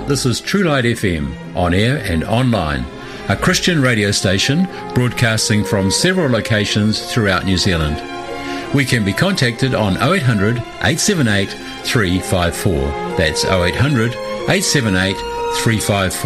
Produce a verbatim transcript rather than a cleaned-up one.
This is True Light F M, on air and online, a Christian radio station broadcasting from several locations throughout New Zealand. We can be contacted on oh eight hundred, eight seven eight, three five four. That's oh eight hundred, eight seven eight, three five four.